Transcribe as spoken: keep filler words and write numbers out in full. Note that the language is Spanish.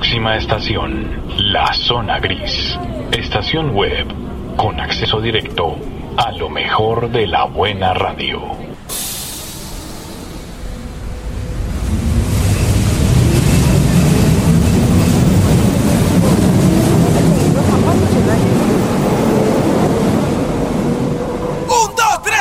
Próxima estación, La Zona Gris. Estación web con acceso directo a lo mejor de la buena radio.